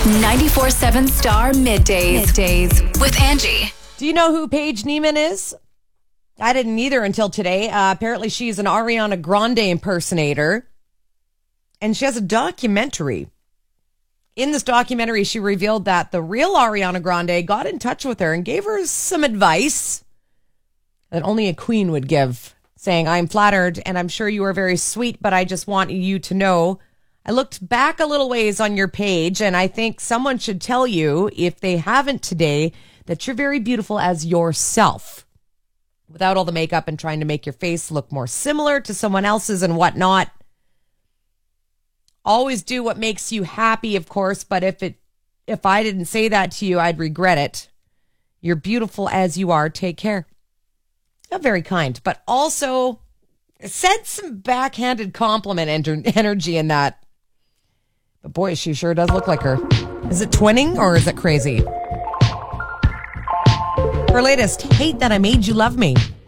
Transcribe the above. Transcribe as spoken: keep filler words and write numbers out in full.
ninety-four seven Star Middays. Middays with Angie. Do you know who Paige Neiman is? I didn't either until today. Uh, apparently, she's an Ariana Grande impersonator, and she has a documentary. In this documentary, she revealed that the real Ariana Grande got in touch with her and gave her some advice that only a queen would give, saying, "I'm flattered, and I'm sure you are very sweet, but I just want you to know I looked back a little ways on your page, and I think someone should tell you, if they haven't today, that you're very beautiful as yourself, without all the makeup and trying to make your face look more similar to someone else's and whatnot. Always do what makes you happy, of course, but if it if I didn't say that to you, I'd regret it. You're beautiful as you are. Take care." Not very kind, but also said some backhanded compliment enter- energy in that. But boy, she sure does look like her. Is it twinning or is it crazy? Her latest, "Hate That I Made You Love Me."